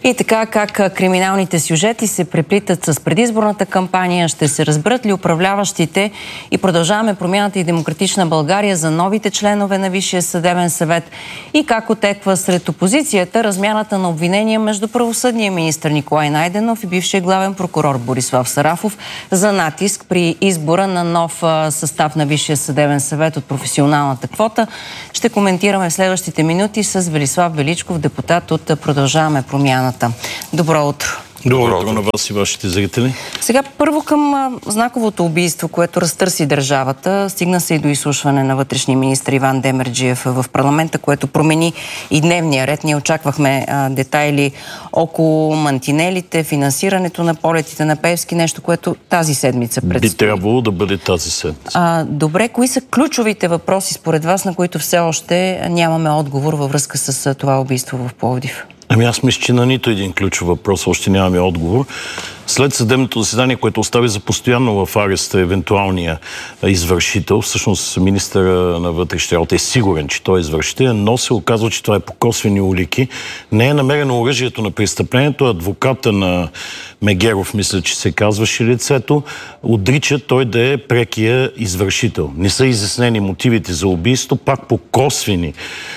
И така, как криминалните сюжети се преплитат с предизборната кампания, ще се разберат ли управляващите и Продължаваме промяната и Демократична България за новите членове на Висшия съдебен съвет и как отеква сред опозицията размяната на обвинения между правосъдния министър Николай Найденов и бившия главен прокурор Борислав Сарафов за натиск при избора на нов състав на Висшия съдебен съвет от професионалната квота. Ще коментираме в следващите минути с Велислав Величков, депутат от Продължаваме промяната. Добро утро! Добро утро на вас и вашите зрители. Сега първо към знаковото убийство, което разтърси държавата. Стигна се и до изслушване на вътрешния министър Иван Демерджиев в парламента, което промени и дневния ред. Ние очаквахме детайли около мантинелите, финансирането на полетите на Пеевски, нещо, което тази седмица предстои. Би трябвало да бъде тази седмица. Добре, кои са ключовите въпроси според вас, на които все още нямаме отговор във връзка с това убийство в Пловдив? Аз мисля, че на нито един ключов въпрос още нямаме отговор. След съдебното заседание, което остави за постоянно в ареста евентуалния извършител, всъщност министъра на вътрешните работи е сигурен, че той е извършител, но се оказва, че това е по косвени улики. Не е намерено оръжието на престъплението. Адвоката на Мегеров, мисля, че се казваше лицето, отрича той да е прекия извършител. Не са изяснени мотивите за убийство, пак по косвени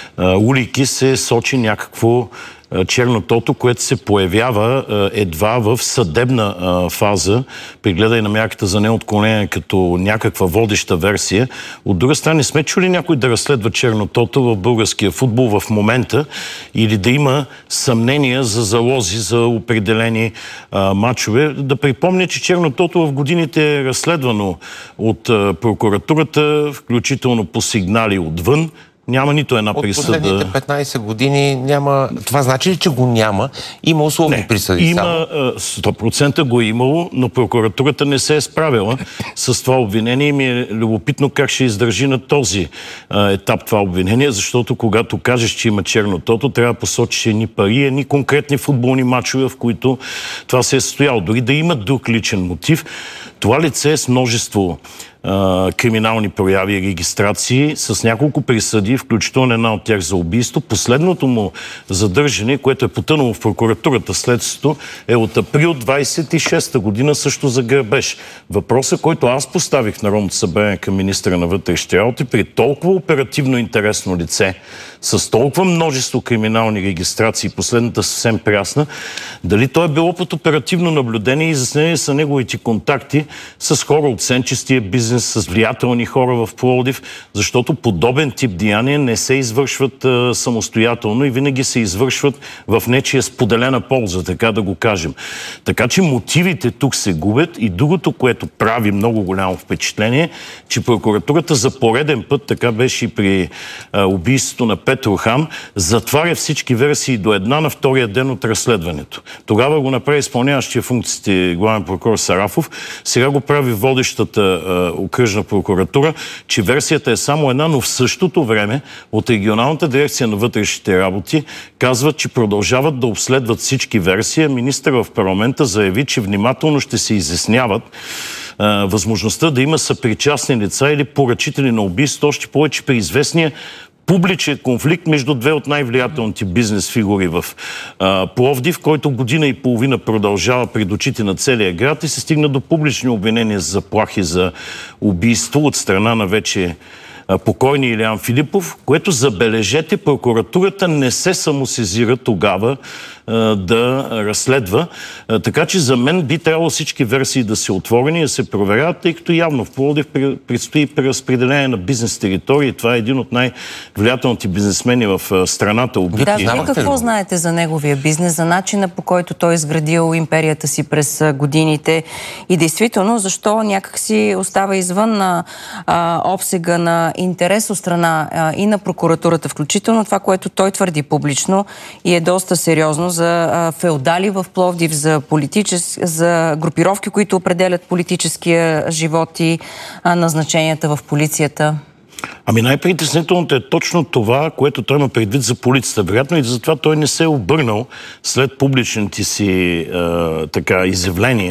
улики се сочи някакво чернотото, което се появява едва в съдебна фаза, при гледай на мярката за неотклонение като някаква водеща версия. От друга страна, не сме чули някой да разследва чернотото в българския футбол в момента или да има съмнения за залози за определени мачове. Да припомня, че чернотото в годините е разследвано от прокуратурата, включително по сигнали отвън. Няма нито една присъда. От последните 15 години няма... Това значи ли, че го няма? Има условни присъди само? Има 100% го е имало, но прокуратурата не се е справила с това обвинение и ми е любопитно как ще издържи на този етап това обвинение, защото когато кажеш, че има чернотото, трябва да посочиш едни пари, едни конкретни футболни мачове, в които това се е състояло. Дори да има друг личен мотив, това лице е с множество криминални прояви и регистрации с няколко присъди, включително една от тях за убийство. Последното му задържане, което е потънало в прокуратурата следствието, е от април 26-та година, също за грабеж. Въпросът, който аз поставих в Народното събрание към министъра на вътрешните работи, при толкова оперативно интересно лице, с толкова множество криминални регистрации, последната съвсем прясна, дали той е било под оперативно наблюдение и изяснение са неговите контакти с хора от сенчестия бизнес, с влиятелни хора в Пловдив, защото подобен тип деяния не се извършват самостоятелно и винаги се извършват в нечия споделена полза, така да го кажем. Така че мотивите тук се губят и другото, което прави много голямо впечатление, че прокуратурата за пореден път, така беше и при убийството на Петрохан, затваря всички версии до една на втория ден от разследването. Тогава го направи изпълняващия функциите главен прокурор Сарафов, сега го прави водещата окръжна прокуратура, че версията е само една, но в същото време от регионалната дирекция на вътрешните работи казват, че продължават да обследват всички версии. Министър в парламента заяви, че внимателно ще се изясняват възможността да има съпричастни лица или поръчители на убийство, още повече при известния публичен конфликт между две от най-влиятелните бизнес фигури в Пловдив, който година и половина продължава пред очите на целия град и се стигна до публични обвинения за заплахи за убийство от страна на вече покойния Илиян Филипов, което, забележете, прокуратурата не се самосезира тогава да разследва. Така че за мен би трябвало всички версии да се отворени и да се проверяват, тъй като явно в Пловдив предстои преразпределение на бизнес територии. Това е един от най-влиятелните бизнесмени в страната. Да, вие какво знаете за неговия бизнес, за начина, по който той е изградил империята си през годините и действително защо някакси остава извън на обсега на интерес от страна и на прокуратурата, включително това, което той твърди публично и е доста сериозно за феодали в Пловдив, за групировки, които определят политическия живот и назначенията в полицията? Най-притеснителното е точно това, което той има предвид за полицията. Вероятно и затова той не се е обърнал след публичните си изявления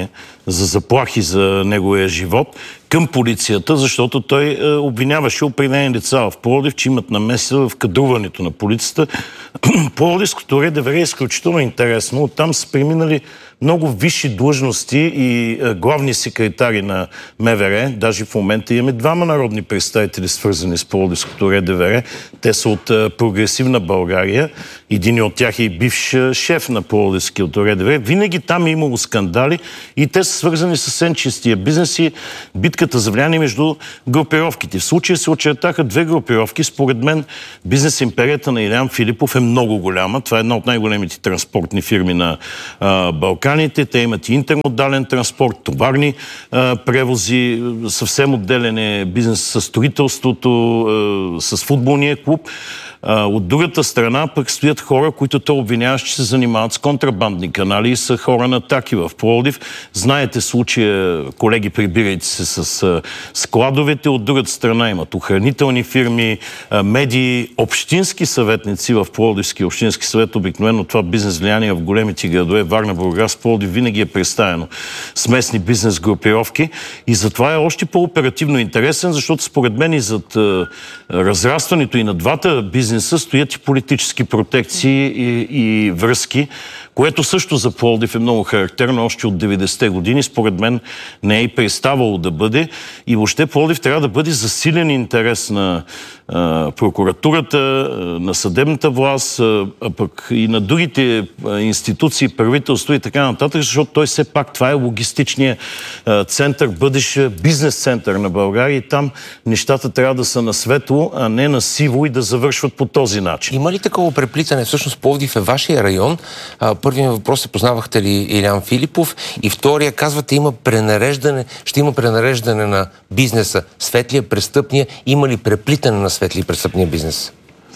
за заплахи за неговия живот към полицията, защото той обвиняваше определени лица в Пловдив, че имат намеса в кадруването на полицията. Пловдивското РДВР е изключително интересно. Оттам са преминали много висши длъжности и главни секретари на МВР. Даже в момента имаме двама народни представители, свързани с Пловдивското РДВР. Те са от Прогресивна България. Един от тях е и бивш шеф на Пловдивското РДВР. Винаги там е имало скандали и те са свързани с сенчестия бизнес и битката за влияние между групировките. В случая се очертаха две групировки. Според мен бизнес империята на Илиян Филипов е много голяма. Това е една от най-големите транспортни фирми на Балканите. Те имат и интермодален транспорт, товарни превози, съвсем отделен е бизнес с строителството, с футболния клуб. От другата страна пък стоят хора, които те обвиняват, че се занимават с контрабандни канали и са хора на атаки в Пловдив. Знаете случая, колеги, прибирайте се с складовете. От другата страна имат охранителни фирми, медии, общински съветници в Пловдивски общински съвет. Обикновено това бизнес влияние в големите градове, Варна, Бургас, Пловдив, винаги е представено с местни бизнес групировки. И затова е още по-оперативно интересен, защото според мен и зад разрастването и на двата бизнеса стоят и политически протекции и връзки, което също за Пловдив е много характерно още от 90-те години. Според мен не е и преставало да бъде. И въобще Пловдив трябва да бъде засилен интерес на прокуратурата, на съдебната власт, а пък и на другите институции, правителство и така нататък, защото той все пак това е логистичният център, бъдещ бизнес център на България и там нещата трябва да са на светло, а не на сиво и да завършват по този начин. Има ли такова преплитане? Всъщност Пловдив е вашия район. Първият въпрос е: познавахте ли Илиян Филипов? И втория, казвате, ще има пренареждане на бизнеса, светлия, престъпния. Има ли преплитане на светли и престъпния бизнес?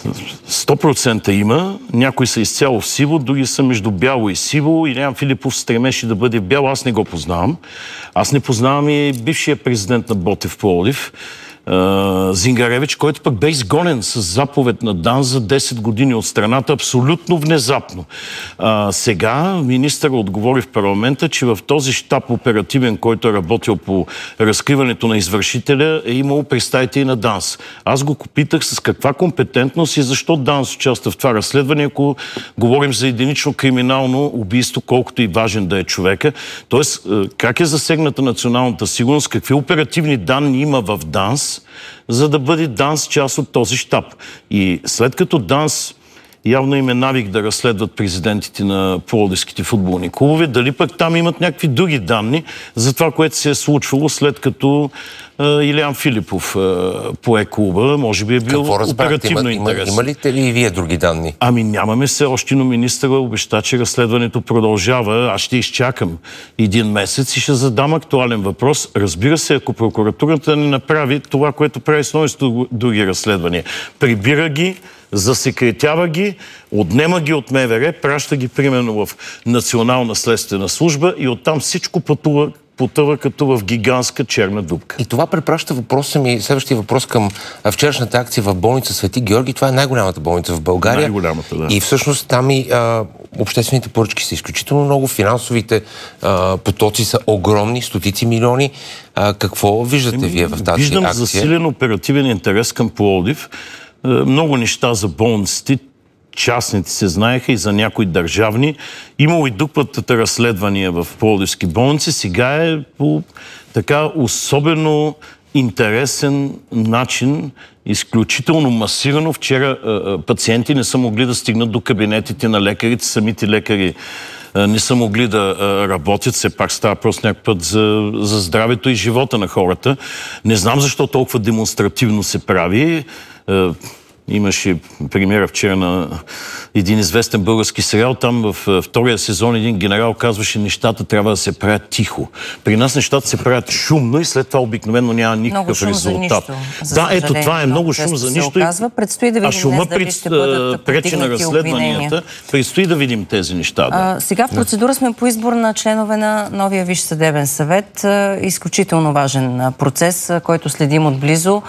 100% има. Някои са изцяло в сиво, други са между бяло и сиво. Илиян Филипов стремеше да бъде бяло. Аз не го познавам. Аз не познавам и бившия президент на Ботев Пловдив, Зингаревич, който пък бе изгонен с заповед на ДАНС за 10 години от страната, абсолютно внезапно. Сега министър отговори в парламента, че в този щаб оперативен, който е работил по разкриването на извършителя, е имало представители на ДАНС. Аз го попитах с каква компетентност и защо ДАНС участва в това разследване, ако говорим за единично криминално убийство, колкото и важен да е човека. Тоест, как е засегната националната сигурност, какви оперативни данни има в ДАНС, за да бъде ДАНС част от този щаб. И след като ДАНС явно им е навик да разследват президентите на пловдивските футболни клубове, дали пък там имат някакви други данни за това, което се е случвало след като Илиян Филипов пое клуба, може би е бил оперативно интересен. Имате ли и вие други данни? Ами нямаме все още, но министъра обеща, че разследването продължава. Аз ще изчакам един месец и ще задам актуален въпрос. Разбира се, ако прокуратурата не направи това, което прави с множество други разследвания. Прибира ги, засекретява ги, отнема ги от МВР, праща ги примерно в Национална следствена служба и оттам всичко потъва като в гигантска черна дупка. И това препраща следващия въпрос към вчерашната акция в болница Свети Георги. Това е най-голямата болница в България. Най-голямата, да. И всъщност там и обществените поръчки са изключително много, финансовите потоци са огромни, стотици милиони. Какво виждате вие в тази Виждам акция? засилен оперативен интерес към Пловдив. Много неща за болниците, частните се знаеха и за някои държавни. Имало и друг път разследвания в пловдивски болници. Сега е по така особено интересен начин, изключително масирано. Вчера пациенти не са могли да стигнат до кабинетите на лекарите, самите лекари не са могли да работят. Все пак става просто някакъв път за здравето и живота на хората. Не знам защо толкова демонстративно се прави. Имаше премиера вчера на един известен български сериал. Там в втория сезон един генерал казваше, нещата трябва да се правят тихо. При нас нещата се правят шумно и след това обикновено няма никакъв резултат. Да, ето това е много шум за нищо. Предстои да видим днес дали ще бъдат пречи на разследванията. Предстои да видим тези неща. Да. Сега в процедура сме по избор на членове на новия Висш съдебен съвет. Изключително важен процес, който следим отблизо.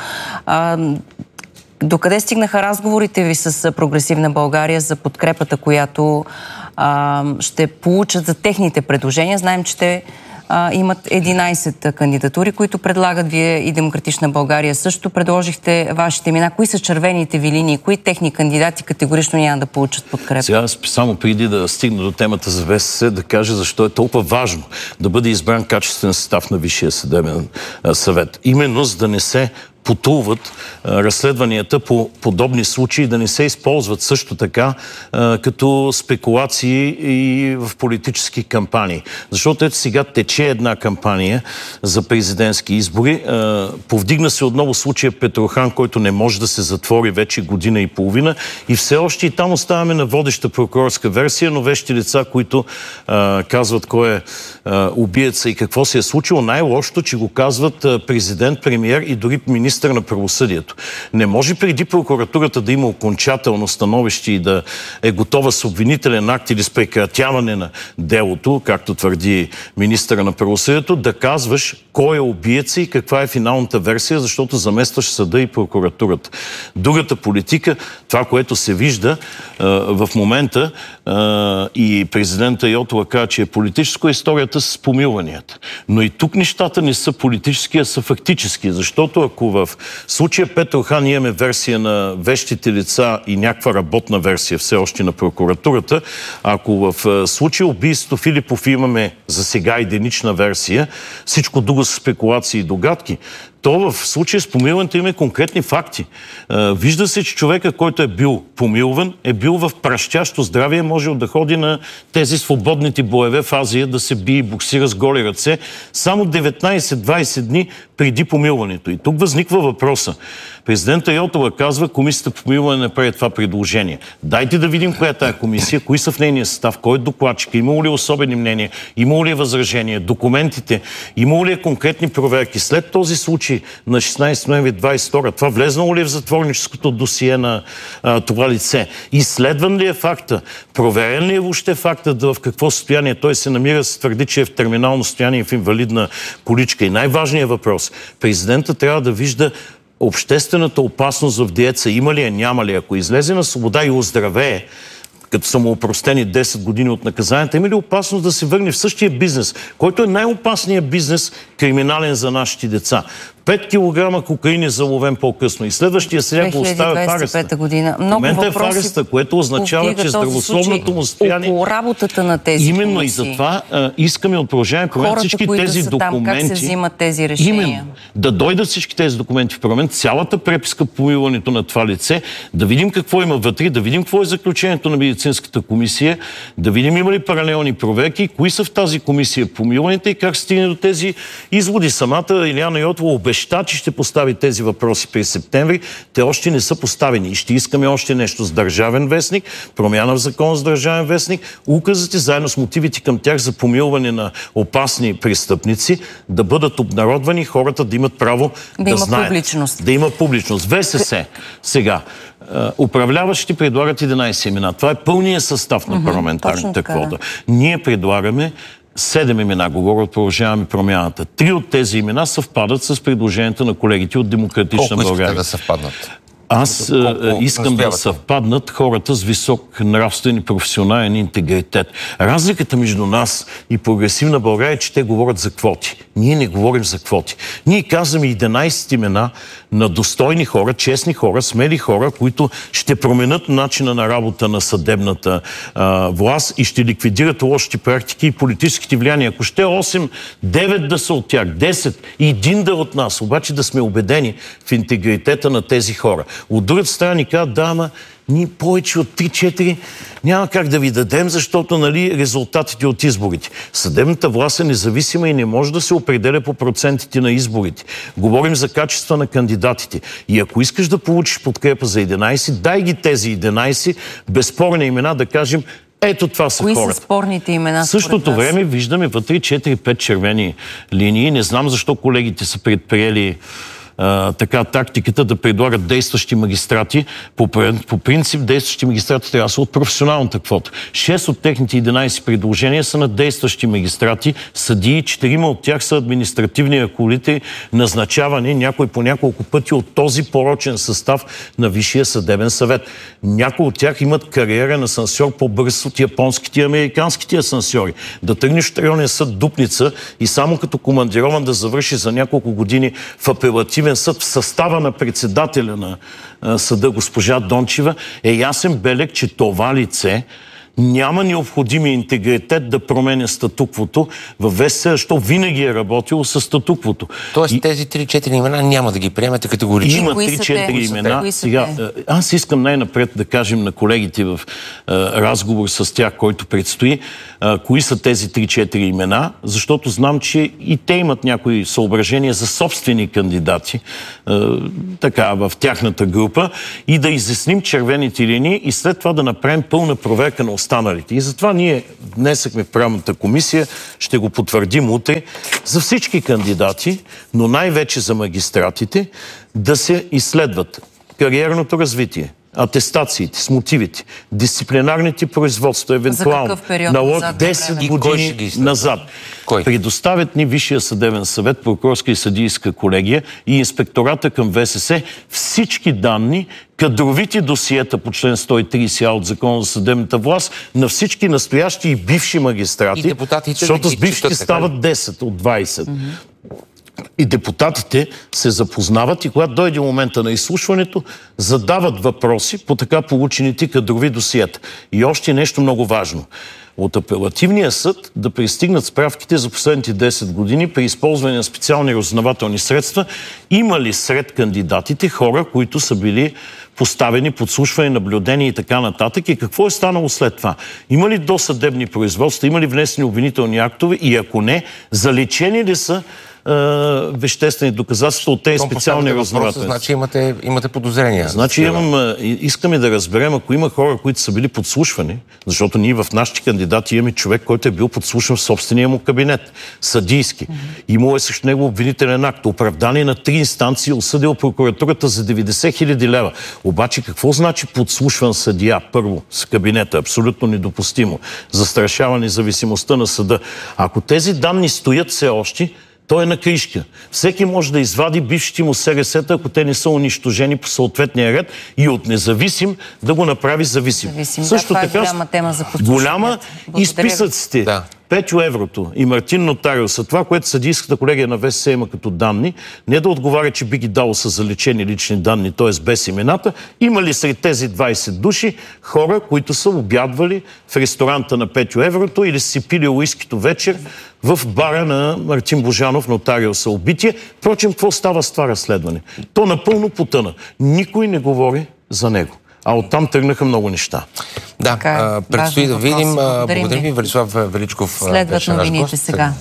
Докъде стигнаха разговорите ви с Прогресивна България за подкрепата, която ще получат за техните предложения? Знаем, че те имат 11 кандидатури, които предлагат. Вие и Демократична България също предложихте вашите имена. Кои са червените ви линии? Кои техни кандидати категорично няма да получат подкрепа? Сега само преди да стигна до темата за ВСС, да кажа защо е толкова важно да бъде избран качествен състав на Висшия съдебен съвет. Именно за да не се потулват разследванията по подобни случаи, да не се използват също така като спекулации и в политически кампании. Защото ето сега тече една кампания за президентски избори. Повдигна се отново случая Петрохан, който не може да се затвори вече година и половина и все още и там оставаме на водеща прокурорска версия, но вещи лица, които казват кой е убиеца и какво се е случило. Най-лошото, че го казват президент, премиер и дори министър на правосъдието. Не може преди прокуратурата да има окончателно становище и да е готова с обвинителен акт или с прекратяване на делото, както твърди министъра на правосъдието, да казваш кой е убиеца и каква е финалната версия, защото заместваш съда и прокуратурата. Другата политика, това, което се вижда в момента и президента Йотова каза, че е политическо, историята с помилванията. Но и тук нещата не са политически, а са фактически, защото ако в случая Петрохан имаме версия на вещите лица и някаква работна версия все още на прокуратурата, ако в случая убийството Филипов имаме за сега единична версия, всичко друго са спекулации и догадки, то в случая с помилването има конкретни факти. Вижда се, че човека, който е бил помилван, е бил в пращящо здравие, може да ходи на тези свободните боеве в Азия, да се бие и боксира с голи ръце, само 19-20 дни преди помилването. И тук възниква въпроса. Президента Йотова казва, комисията по помилване не прави това предложение. Дайте да видим коя е тая комисия, кои са в нейния състав, кой е докладчик, имало ли особени мнения, имало ли е възражения, документите, имало ли е конкретни проверки. След този случай на 16 ноември 22, това влезнало ли е в затворническото досие на това лице? Изследван ли е факта? Проверен ли е въобще факта в какво състояние той се намира, се твърди, че е в терминално състояние, в инвалидна количка. И най-важният въпрос. Президента трябва да вижда обществената опасност в дееца. Има ли я, няма ли? Ако излезе на свобода и оздравее, като са му опростени 10 години от наказанията, има ли опасност да се върне в същия бизнес, който е най-опасният бизнес, криминален за нашите деца? 5 килограма кокаин е заловен по-късно и следващия сега го оставя в ареста. В момента е в ареста, което означава, че здравословното му състояние... Около работата на тези именно комисии. И затова искаме от продължаване парламент всички тези документи... Там, как се взимат тези решения? Именно. Да дойдат всички тези документи в парламент, цялата преписка по помилването на това лице, да видим какво има вътре, да видим какво е заключението на медицинската комисия, да видим има ли паралелни проверки, кои са в тази комисия по помилването и как стигне до тези изводи. Самата Илияна Йотова обеща, че ще постави тези въпроси през септември. Те още не са поставени. И ще искаме още нещо с държавен вестник, промяна в закон с държавен вестник, указите заедно с мотивите към тях за помилване на опасни престъпници да бъдат обнародвани, хората да имат право да знаят. Публичност. Да има публичност. ВСС. Сега. Управляващи предлагат 11 имена. Това е пълният състав на парламентарната квота. Ние предлагаме 7 имена, говоря от Продължаваме промяната. 3 от тези имена съвпадат с предложенията на колегите от Демократична България. Колко искате да съвпаднат? Аз искам да съвпаднат хората с висок нравствен и професионален интегритет. Разликата между нас и Прогресивна България е, че те говорят за квоти. Ние не говорим за квоти. Ние казваме 11 имена на достойни хора, честни хора, смели хора, които ще променят начина на работа на съдебната власт и ще ликвидират лошите практики и политическите влияния. Ако ще 8, 9 да са от тях, 10 и 1 да от нас, обаче да сме убедени в интегритета на тези хора. От другата страна ни казват, да, ама ние повече от 3-4 няма как да ви дадем, защото резултатите от изборите. Съдебната власт е независима и не може да се определя по процентите на изборите. Говорим за качество на кандидатите. И ако искаш да получиш подкрепа за 11, дай ги тези 11 безспорни имена, да кажем, ето това са хората. Кои са спорните имена? В същото време виждаме вътре 4-5 червени линии. Не знам защо колегите са предприели тактиката да предлагат действащи магистрати. По принцип, действащи магистрати трябва да са от професионалната квота. 6 от техните 11 предложения са на действащи магистрати, съдии, 4 от тях са административни ръководители, назначавани някой по няколко пъти от този порочен състав на Висшия съдебен съвет. Някои от тях имат кариерен асансьор по-бърз от японските и американските асансьори. Да тръгнеш в районен съд Дупница и само като командирован да завърши за няколко години в апелативен съд в състава на председателя на съда госпожа Дончева, е ясен белег, че това лице няма необходимия интегритет да променя статуквото в ВСС, защото винаги е работило с статуквото. Тоест тези 3-4 имена няма да ги приемете категорично. Има 3-4 имена. Сега, аз искам най-напред да кажем на колегите в разговор с тях, който предстои, кои са тези 3-4 имена, защото знам, че и те имат някои съображения за собствени кандидати в тяхната група и да изясним червените линии и след това да направим пълна проверка на останалите. И затова ние внесахме в правната комисия, ще го потвърдим утре, за всички кандидати, но най-вече за магистратите, да се изследват кариерното развитие, атестациите с мотивите, дисциплинарните производства, евентуално налог 10 години назад. Предоставят ни Висшия съдебен съвет, прокурорска и съдийска колегия и инспектората към ВСС всички данни, кадровите досиета по член 130А от Закона за съдебната власт на всички настоящи и бивши магистрати, защото с бившите стават 10 от 20. И депутатите се запознават и когато дойде момента на изслушването, задават въпроси по така получените кадрови досиета. И още нещо много важно. От апелативния съд да пристигнат справките за последните 10 години при използване на специални разузнавателни средства, има ли сред кандидатите хора, които са били поставени, подслушвани, наблюдения и така нататък, и какво е станало след това? Има ли досъдебни производства, има ли внесени обвинителни актове и ако не, заличени ли са веществени доказателства от тези специални разузнавателни. Значи имате подозрения. Значи искаме да разберем, ако има хора, които са били подслушвани, защото ние в нашите кандидати имаме човек, който е бил подслушан в собствения му кабинет, съдийски. Имало е срещу него обвинителен акт, оправдание на 3 инстанции, осъдил прокуратурата за 90 000 лева. Обаче какво значи подслушван съдия? Първо, с кабинета, абсолютно недопустимо. Застрашава независимостта на съда. Ако тези данни стоят все още, той е на кришка. Всеки може да извади бившите му СРС-та, ако те не са унищожени по съответния ред, и от независим да го направи зависим. Също това е така, голяма тема за подслушването. голяма и списъците. Да. Петьо Еврото и Мартин Нотариуса, това, което съдийската колегия на ВСС има като данни, не да отговаря, че би ги дало с заличени лични данни, т.е. без имената, има ли сред тези 20 души хора, които са обядвали в ресторанта на Петьо Еврото или си пили уискито вечер в бара на Мартин Божанов, Нотариуса, убитие? Впрочем, какво става с това разследване? То напълно потъна. Никой не говори за него. А оттам тръгнаха много неща. Да, предстои да видим. Благодарим ви, Велислав Величков. Следват новините сега.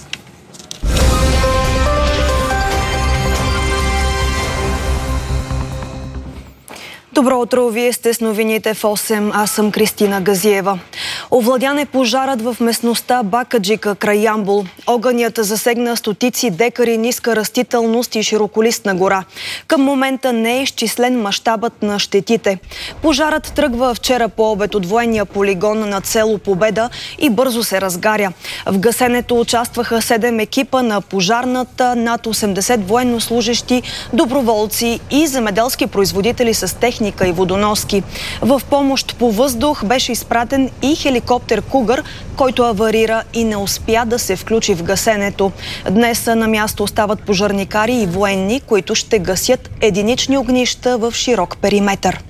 Добро утро, вие сте с новините в 8. Аз съм Кристина Газиева. Овладян е пожарът в местността Бакаджика край Ямбол. Огънят засегна стотици декари ниска растителност и широколистна гора. Към момента не е изчислен мащабът на щетите. Пожарът тръгва вчера по обед от военния полигон на село Победа и бързо се разгаря. В гасенето участваха 7 екипа на пожарната, над 80 военнослужещи, доброволци и земеделски производители с техника и водоноски. В помощ по въздух беше изпратен и хеликоптер Кугър, който аварира и не успя да се включи в гасенето. Днес на място остават пожарникари и военни, които ще гасят единични огнища в широк периметър.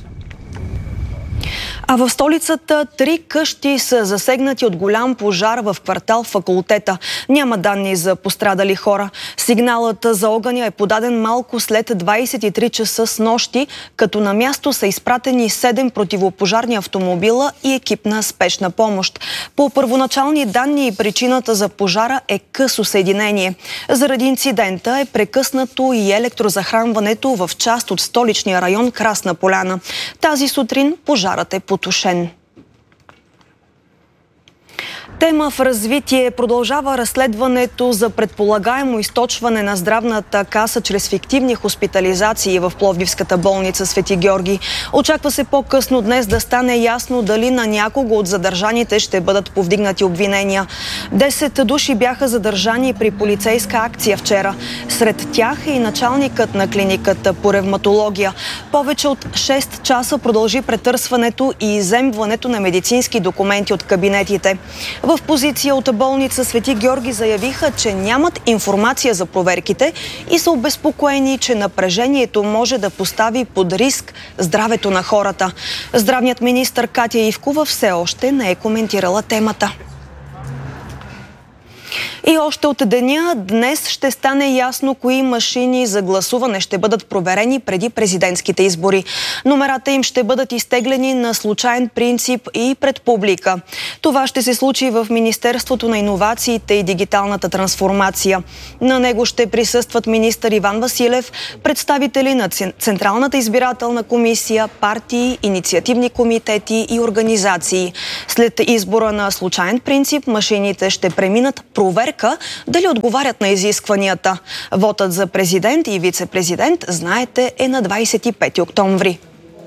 А в столицата 3 къщи са засегнати от голям пожар в квартал Факултета. Няма данни за пострадали хора. Сигналът за огъня е подаден малко след 23 часа снощи, като на място са изпратени 7 противопожарни автомобила и екип на спешна помощ. По първоначални данни причината за пожара е късо съединение. Заради инцидента е прекъснато и електрозахранването в част от столичния район Красна поляна. Тази сутрин пожарът е потушен. Тема в развитие. Продължава разследването за предполагаемо източване на здравната каса чрез фиктивни хоспитализации в Пловдивската болница Свети Георги. Очаква се по-късно днес да стане ясно дали на някого от задържаните ще бъдат повдигнати обвинения. 10 души бяха задържани при полицейска акция вчера. Сред тях е и началникът на клиниката по ревматология. Повече от 6 часа продължи претърсването и изземването на медицински документи от кабинетите. В позиция от болница Свети Георги заявиха, че нямат информация за проверките и са обезпокоени, че напрежението може да постави под риск здравето на хората. Здравният министър Катя Ивкова все още не е коментирала темата. И още от деня днес ще стане ясно кои машини за гласуване ще бъдат проверени преди президентските избори. Номерата им ще бъдат изтеглени на случайен принцип и пред публика. Това ще се случи в Министерството на иновациите и дигиталната трансформация. На него ще присъстват министър Иван Василев, представители на Централната избирателна комисия, партии, инициативни комитети и организации. След избора на случайен принцип, машините ще преминат проверка дали отговарят на изискванията. Вотът за президент и вице-президент, знаете, е на 25 октомври.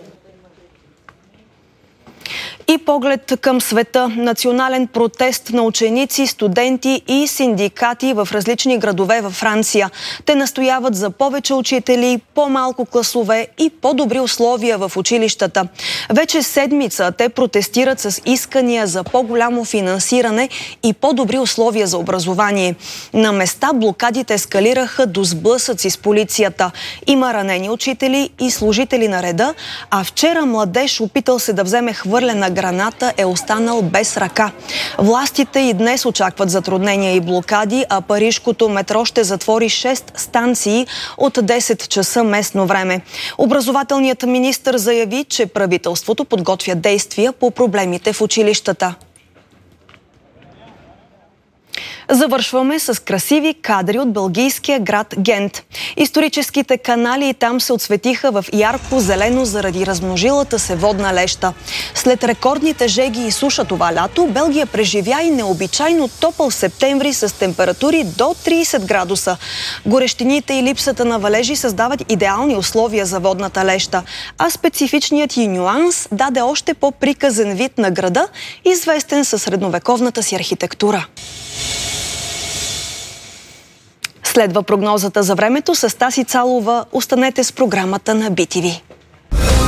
И поглед към света. Национален протест на ученици, студенти и синдикати в различни градове във Франция. Те настояват за повече учители, по-малко класове и по-добри условия в училищата. Вече седмица те протестират с искания за по-голямо финансиране и по-добри условия за образование. На места блокадите ескалираха до сблъсъци с полицията. Има ранени учители и служители на реда, а вчера младеж опитал се да вземе хвърлена граната е останал без ръка. Властите и днес очакват затруднения и блокади, а парижкото метро ще затвори 6 станции от 10 часа местно време. Образователният министър заяви, че правителството подготвя действия по проблемите в училищата. Завършваме с красиви кадри от белгийския град Гент. Историческите канали там се отсветиха в ярко зелено заради размножилата се водна леща. След рекордните жеги и суша това лято, Белгия преживя и необичайно топъл септември с температури до 30 градуса. Горещините и липсата на валежи създават идеални условия за водната леща, а специфичният й нюанс даде още по-приказен вид на града, известен със средновековната си архитектура. Следва прогнозата за времето с Таси Цалова. Останете с програмата на BTV.